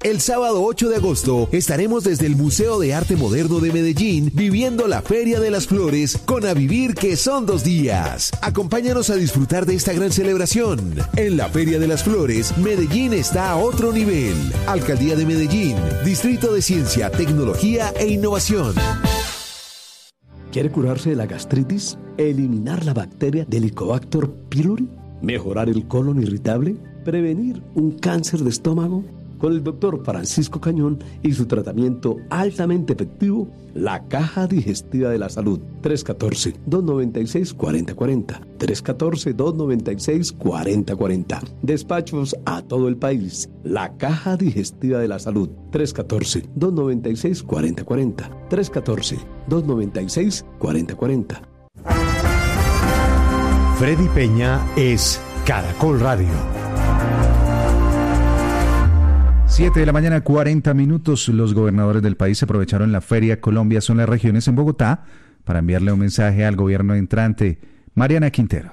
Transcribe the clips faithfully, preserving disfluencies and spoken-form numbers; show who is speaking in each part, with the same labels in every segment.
Speaker 1: El sábado ocho de agosto estaremos desde el Museo de Arte Moderno de Medellín viviendo la Feria de las Flores con A Vivir, que son dos días. Acompáñanos a disfrutar de esta gran celebración. En la Feria de las Flores, Medellín está a otro nivel. Alcaldía de Medellín, Distrito de Ciencia, Tecnología e Innovación.
Speaker 2: ¿Quiere curarse de la gastritis? ¿Eliminar la bacteria del Helicobacter pylori? ¿Mejorar el colon irritable? ¿Prevenir un cáncer de estómago? Con el doctor Francisco Cañón y su tratamiento altamente efectivo, la Caja Digestiva de la Salud. tres uno cuatro, dos nueve seis, cuatro cero cuatro cero. tres uno cuatro, dos nueve seis, cuatro cero cuatro cero. Despachos a todo el país. La Caja Digestiva de la Salud. tres uno cuatro, dos nueve seis, cuatro cero cuatro cero. tres uno cuatro, dos nueve seis, cuatro cero cuatro cero.
Speaker 3: Freddy Peña es Caracol Radio.
Speaker 4: siete de la mañana, cuarenta minutos. Los gobernadores del país aprovecharon la Feria Colombia Son las Regiones en Bogotá para enviarle un mensaje al gobierno entrante. Mariana Quintero.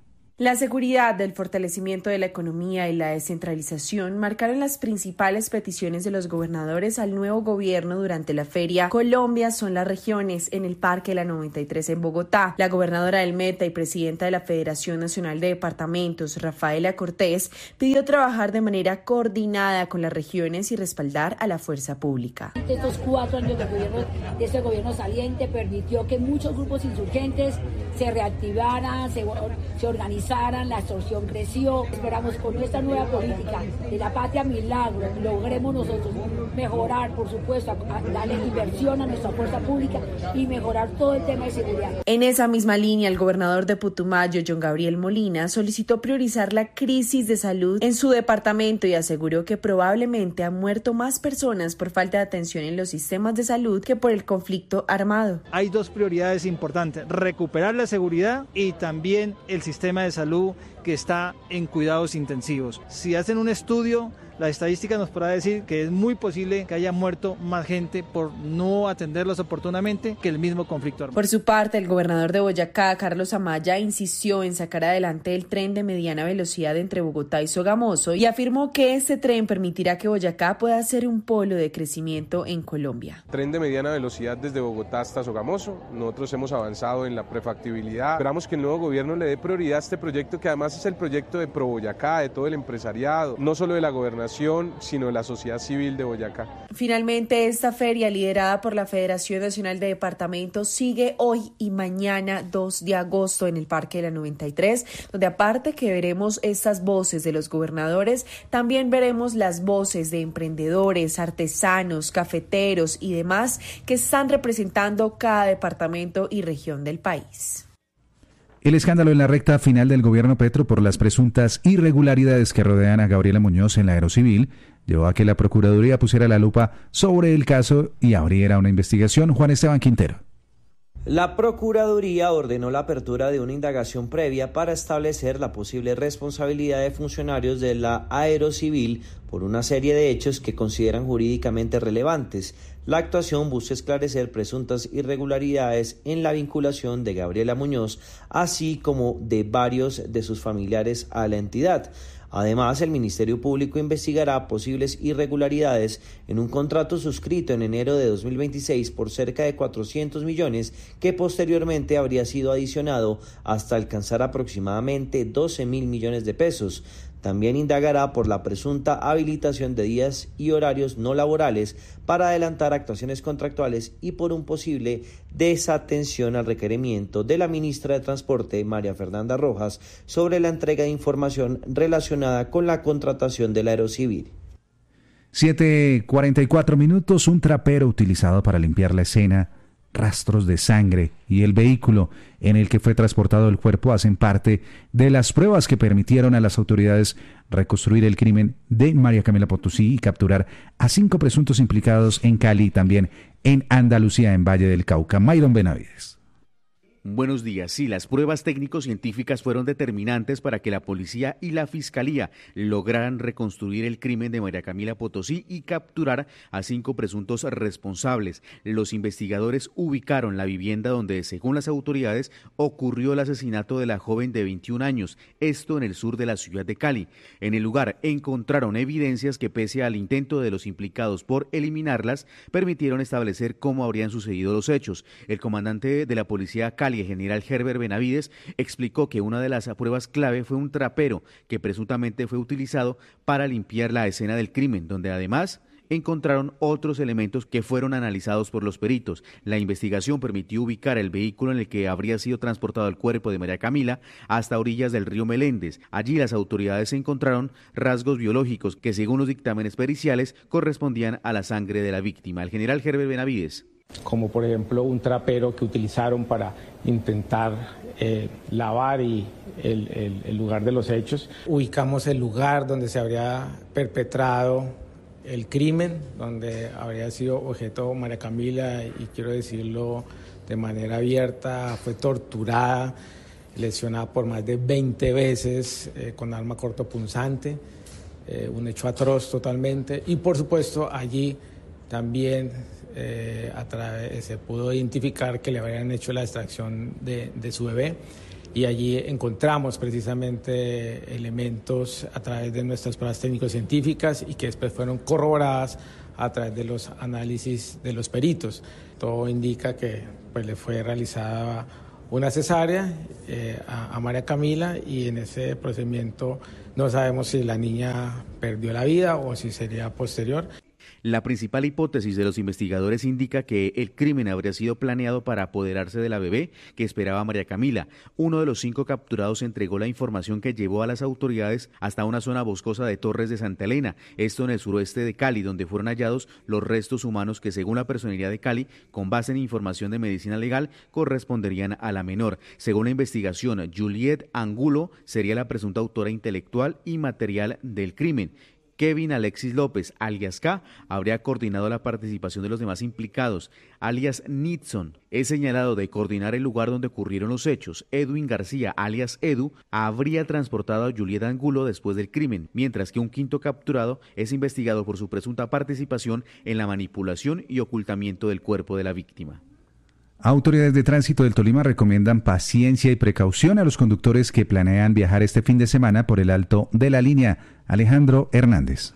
Speaker 5: La seguridad, el fortalecimiento de la economía y la descentralización marcaron las principales peticiones de los gobernadores al nuevo gobierno durante la feria Colombia Son las Regiones en el Parque La noventa y tres en Bogotá. La gobernadora del Meta y presidenta de la Federación Nacional de Departamentos, Rafaela Cortés, pidió trabajar de manera coordinada con las regiones y respaldar a la fuerza pública.
Speaker 6: Estos cuatro años de gobierno, de este gobierno saliente, permitió que muchos grupos insurgentes se reactivaran, se, se organizaran. La extorsión creció. Esperamos con nuestra nueva política de la patria milagro logremos nosotros mejorar, por supuesto, darle inversión a nuestra fuerza pública y mejorar todo el tema de seguridad.
Speaker 5: En esa misma línea, el gobernador de Putumayo, John Gabriel Molina, solicitó priorizar la crisis de salud en su departamento y aseguró que probablemente han muerto más personas por falta de atención en los sistemas de salud que por el conflicto armado.
Speaker 7: Hay dos prioridades importantes: recuperar la seguridad y también el sistema de salud que está en cuidados intensivos. Si hacen un estudio, la estadística nos podrá decir que es muy posible que haya muerto más gente por no atenderlos oportunamente que el mismo conflicto armado.
Speaker 5: Por su parte, el gobernador de Boyacá, Carlos Amaya, insistió en sacar adelante el tren de mediana velocidad entre Bogotá y Sogamoso y afirmó que este tren permitirá que Boyacá pueda ser un polo de crecimiento en Colombia.
Speaker 8: Tren de mediana velocidad desde Bogotá hasta Sogamoso. Nosotros hemos avanzado en la prefactibilidad. Esperamos que el nuevo gobierno le dé prioridad a este proyecto, que además es el proyecto de Pro Boyacá, de todo el empresariado, no solo de la gobernación, sino de la sociedad civil de Boyacá.
Speaker 5: Finalmente, esta feria, liderada por la Federación Nacional de Departamentos, sigue hoy y mañana dos de agosto en el Parque de la noventa y tres, donde aparte que veremos estas voces de los gobernadores, también veremos las voces de emprendedores, artesanos, cafeteros y demás que están representando cada departamento y región del país.
Speaker 4: El escándalo en la recta final del gobierno Petro por las presuntas irregularidades que rodean a Gabriela Muñoz en la Aerocivil llevó a que la Procuraduría pusiera la lupa sobre el caso y abriera una investigación. Juan Esteban Quintero.
Speaker 9: La Procuraduría ordenó la apertura de una indagación previa para establecer la posible responsabilidad de funcionarios de la Aerocivil por una serie de hechos que consideran jurídicamente relevantes. La actuación busca esclarecer presuntas irregularidades en la vinculación de Gabriela Muñoz, así como de varios de sus familiares a la entidad. Además, el Ministerio Público investigará posibles irregularidades en un contrato suscrito en enero de dos mil veintiséis por cerca de cuatrocientos millones que posteriormente habría sido adicionado hasta alcanzar aproximadamente doce mil millones de pesos. También indagará por la presunta habilitación de días y horarios no laborales para adelantar actuaciones contractuales y por un posible desatención al requerimiento de la ministra de Transporte, María Fernanda Rojas, sobre la entrega de información relacionada con la contratación de la Aerocivil.
Speaker 4: siete cuarenta y cuatro minutos. Un trapero utilizado para limpiar la escena, rastros de sangre y el vehículo en el que fue transportado el cuerpo hacen parte de las pruebas que permitieron a las autoridades reconstruir el crimen de María Camila Potosí y capturar a cinco presuntos implicados en Cali y también en Andalucía, en Valle del Cauca. Mayron Benavides.
Speaker 10: Buenos días. Sí, las pruebas técnico-científicas fueron determinantes para que la policía y la fiscalía lograran reconstruir el crimen de María Camila Potosí y capturar a cinco presuntos responsables. Los investigadores ubicaron la vivienda donde, según las autoridades, ocurrió el asesinato de la joven de veintiún años, esto en el sur de la ciudad de Cali. En el lugar encontraron evidencias que, pese al intento de los implicados por eliminarlas, permitieron establecer cómo habrían sucedido los hechos. El comandante de la policía Cali, el general Herbert Benavides, explicó que una de las pruebas clave fue un trapero que presuntamente fue utilizado para limpiar la escena del crimen, donde además encontraron otros elementos que fueron analizados por los peritos. La investigación permitió ubicar el vehículo en el que habría sido transportado el cuerpo de María Camila hasta orillas del río Meléndez. Allí las autoridades encontraron rasgos biológicos que, según los dictámenes periciales, correspondían a la sangre de la víctima. El general Herbert Benavides:
Speaker 11: como por ejemplo un trapero que utilizaron para intentar eh, lavar y el, el, el lugar de los hechos. Ubicamos el lugar donde se habría perpetrado el crimen, donde habría sido objeto María Camila, y quiero decirlo de manera abierta, fue torturada, lesionada por más de veinte veces eh, con arma cortopunzante, eh, un hecho atroz totalmente, y por supuesto allí también Eh, a través, se pudo identificar que le habían hecho la extracción de, de su bebé, y allí encontramos precisamente elementos a través de nuestras pruebas técnico-científicas y que después fueron corroboradas a través de los análisis de los peritos. Todo indica que pues, le fue realizada una cesárea eh, a, a María Camila, y en ese procedimiento no sabemos si la niña perdió la vida o si sería posterior.
Speaker 10: La principal hipótesis de los investigadores indica que el crimen habría sido planeado para apoderarse de la bebé que esperaba María Camila. Uno de los cinco capturados entregó la información que llevó a las autoridades hasta una zona boscosa de Torres de Santa Elena, esto en el suroeste de Cali, donde fueron hallados los restos humanos que, según la personería de Cali, con base en información de medicina legal, corresponderían a la menor. Según la investigación, Juliet Angulo sería la presunta autora intelectual y material del crimen. Kevin Alexis López, alias K, habría coordinado la participación de los demás implicados. Alias Nixon es señalado de coordinar el lugar donde ocurrieron los hechos. Edwin García, alias Edu, habría transportado a Julieta Angulo después del crimen, mientras que un quinto capturado es investigado por su presunta participación en la manipulación y ocultamiento del cuerpo de la víctima.
Speaker 4: Autoridades de tránsito del Tolima recomiendan paciencia y precaución a los conductores que planean viajar este fin de semana por el Alto de la Línea. Alejandro Hernández.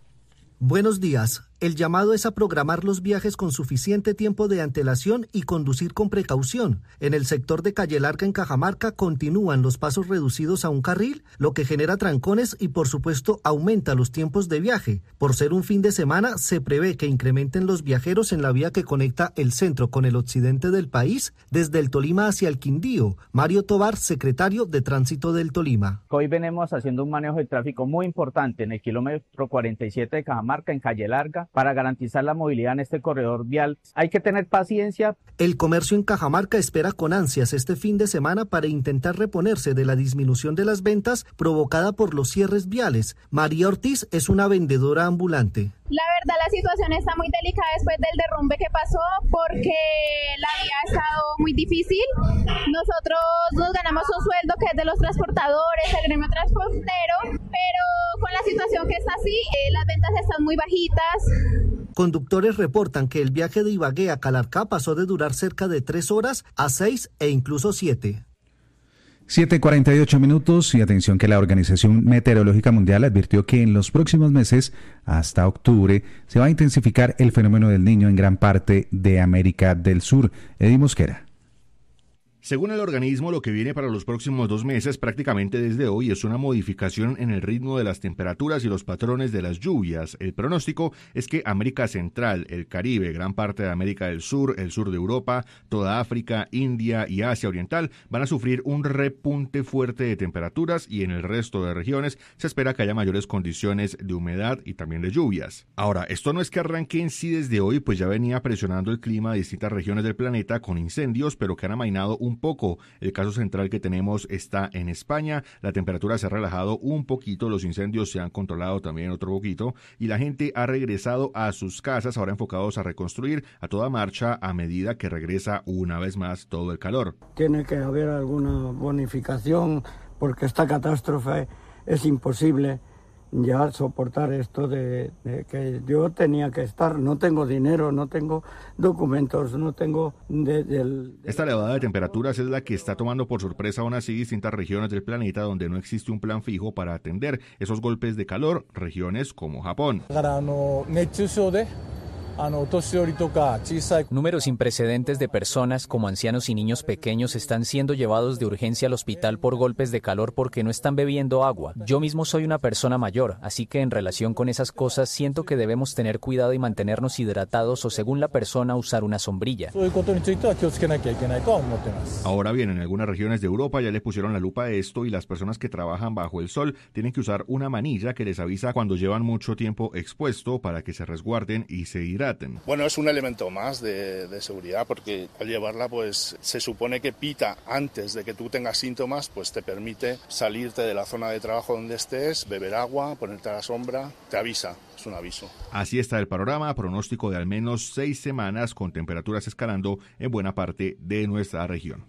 Speaker 12: Buenos días. El llamado es a programar los viajes con suficiente tiempo de antelación y conducir con precaución. En el sector de Calle Larga en Cajamarca continúan los pasos reducidos a un carril, lo que genera trancones y por supuesto aumenta los tiempos de viaje. Por ser un fin de semana, se prevé que incrementen los viajeros en la vía que conecta el centro con el occidente del país, desde el Tolima hacia el Quindío. Mario Tobar, secretario de Tránsito del Tolima.
Speaker 13: Hoy venimos haciendo un manejo de tráfico muy importante en el kilómetro cuarenta y siete de Cajamarca en Calle Larga, para garantizar la movilidad en este corredor vial. Hay que tener paciencia.
Speaker 12: El comercio en Cajamarca espera con ansias este fin de semana para intentar reponerse de la disminución de las ventas provocada por los cierres viales. María Ortiz es una vendedora ambulante.
Speaker 14: La verdad, la situación está muy delicada después del derrumbe que pasó, porque la vía ha estado muy difícil. Nosotros nos ganamos un sueldo que es de los transportadores, el gremio transportero, pero con la situación que está así, eh, las ventas están muy bajitas.
Speaker 12: Conductores reportan que el viaje de Ibagué a Calarcá pasó de durar cerca de tres horas a seis e incluso siete.
Speaker 4: siete cuarenta y ocho minutos, y atención que la Organización Meteorológica Mundial advirtió que en los próximos meses, hasta octubre, se va a intensificar el fenómeno del Niño en gran parte de América del Sur. Eddie Mosquera.
Speaker 15: Según el organismo, lo que viene para los próximos dos meses prácticamente desde hoy es una modificación en el ritmo de las temperaturas y los patrones de las lluvias. El pronóstico es que América Central, el Caribe, gran parte de América del Sur, el sur de Europa, toda África, India y Asia Oriental van a sufrir un repunte fuerte de temperaturas, y en el resto de regiones se espera que haya mayores condiciones de humedad y también de lluvias. Ahora, esto no es que arranque en sí desde hoy, pues ya venía presionando el clima de distintas regiones del planeta con incendios, pero que han amainado un un poco. El caso central que tenemos está en España. La temperatura se ha relajado un poquito, los incendios se han controlado también otro poquito y la gente ha regresado a sus casas, ahora enfocados a reconstruir a toda marcha a medida que regresa una vez más todo el calor.
Speaker 16: Tiene que haber alguna bonificación porque esta catástrofe es imposible ya soportar esto de, de que yo tenía que estar, no tengo dinero, no tengo documentos, no tengo... De, de, de...
Speaker 15: Esta elevada de temperaturas es la que está tomando por sorpresa aún así distintas regiones del planeta donde no existe un plan fijo para atender esos golpes de calor, regiones como Japón.
Speaker 17: Números sin precedentes de personas como ancianos y niños pequeños están siendo llevados de urgencia al hospital por golpes de calor porque no están bebiendo agua. Yo mismo soy una persona mayor, así que en relación con esas cosas siento que debemos tener cuidado y mantenernos hidratados o, según la persona, usar una sombrilla.
Speaker 15: Ahora bien, en algunas regiones de Europa ya le pusieron la lupa a esto y las personas que trabajan bajo el sol tienen que usar una manilla que les avisa cuando llevan mucho tiempo expuesto para que se resguarden y se hidraten.
Speaker 18: Bueno, es un elemento más de, de seguridad porque al llevarla pues se supone que pita antes de que tú tengas síntomas, pues te permite salirte de la zona de trabajo donde estés, beber agua, ponerte a la sombra, te avisa, es un aviso.
Speaker 15: Así está el panorama, pronóstico de al menos seis semanas con temperaturas escalando en buena parte de nuestra región.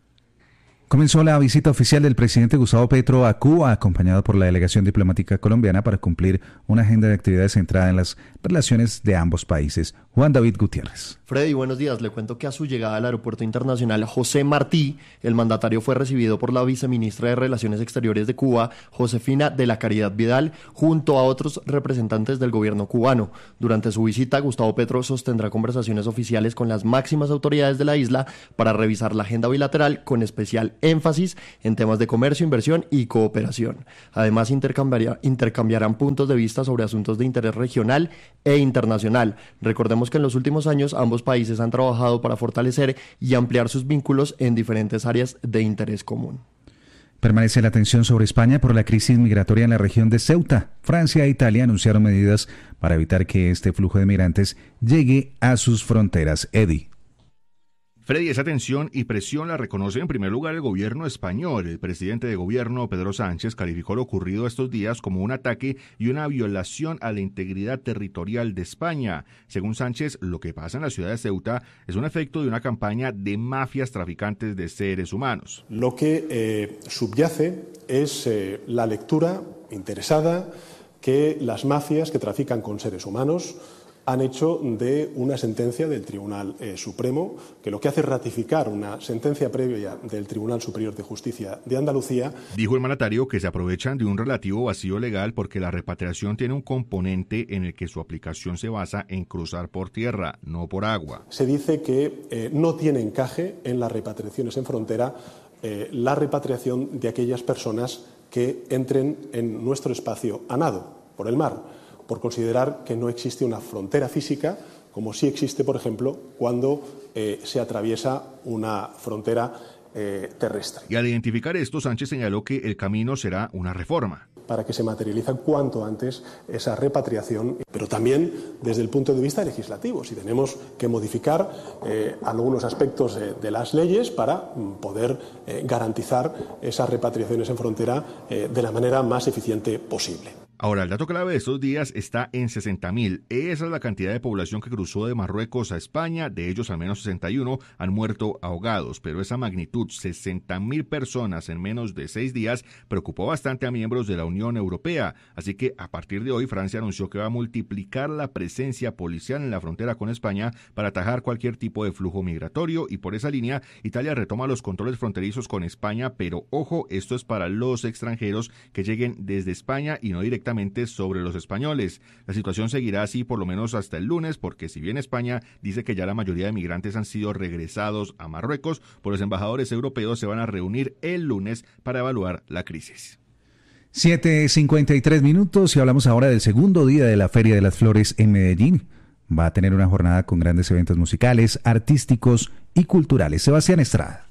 Speaker 4: Comenzó la visita oficial del presidente Gustavo Petro a Cuba, acompañado por la delegación diplomática colombiana para cumplir una agenda de actividades centrada en las relaciones de ambos países. Juan David Gutiérrez.
Speaker 19: Freddy, buenos días. Le cuento que a su llegada al aeropuerto internacional José Martí, el mandatario fue recibido por la viceministra de Relaciones Exteriores de Cuba, Josefina de la Caridad Vidal, junto a otros representantes del gobierno cubano. Durante su visita, Gustavo Petro sostendrá conversaciones oficiales con las máximas autoridades de la isla para revisar la agenda bilateral con especial énfasis en temas de comercio, inversión y cooperación. Además, intercambiará, intercambiarán puntos de vista sobre asuntos de interés regional e internacional. Recordemos que en los últimos años ambos países han trabajado para fortalecer y ampliar sus vínculos en diferentes áreas de interés común.
Speaker 4: Permanece la atención sobre España por la crisis migratoria en la región de Ceuta. Francia e Italia anunciaron medidas para evitar que este flujo de migrantes llegue a sus fronteras. Eddie.
Speaker 15: Freddy, esa tensión y presión la reconoce en primer lugar el gobierno español. El presidente de gobierno, Pedro Sánchez, calificó lo ocurrido estos días como un ataque y una violación a la integridad territorial de España. Según Sánchez, lo que pasa en la ciudad de Ceuta es un efecto de una campaña de mafias traficantes de seres humanos.
Speaker 20: Lo que eh, subyace es eh, la lectura interesada que las mafias que trafican con seres humanos han hecho de una sentencia del Tribunal eh, Supremo, que lo que hace es ratificar una sentencia previa del Tribunal Superior de Justicia de Andalucía.
Speaker 15: Dijo el mandatario que se aprovechan de un relativo vacío legal porque la repatriación tiene un componente en el que su aplicación se basa en cruzar por tierra, no por agua.
Speaker 20: Se dice que eh, no tiene encaje en las repatriaciones en frontera eh, la repatriación de aquellas personas que entren en nuestro espacio a nado, por el mar, por considerar que no existe una frontera física, como sí existe, por ejemplo, cuando eh, se atraviesa una frontera eh, terrestre.
Speaker 15: Y al identificar esto, Sánchez señaló que el camino será una reforma.
Speaker 20: Para que se materialice cuanto antes esa repatriación, pero también desde el punto de vista legislativo, si tenemos que modificar eh, algunos aspectos eh, de las leyes para mm, poder eh, garantizar esas repatriaciones en frontera eh, de la manera más eficiente posible.
Speaker 15: Ahora, el dato clave de estos días está en sesenta mil. Esa es la cantidad de población que cruzó de Marruecos a España. De ellos, al menos sesenta y uno han muerto ahogados. Pero esa magnitud, sesenta mil personas en menos de seis días, preocupó bastante a miembros de la Unión Europea. Así que, a partir de hoy, Francia anunció que va a multiplicar la presencia policial en la frontera con España para atajar cualquier tipo de flujo migratorio. Y por esa línea, Italia retoma los controles fronterizos con España. Pero, ojo, esto es para los extranjeros que lleguen desde España y no directamente sobre los españoles. La situación seguirá así por lo menos hasta el lunes, porque si bien España dice que ya la mayoría de migrantes han sido regresados a Marruecos, pues los embajadores europeos se van a reunir el lunes para evaluar la crisis.
Speaker 4: siete cincuenta y tres minutos y hablamos ahora del segundo día de la Feria de las Flores en Medellín. Va a tener una jornada con grandes eventos musicales, artísticos y culturales. Sebastián Estrada.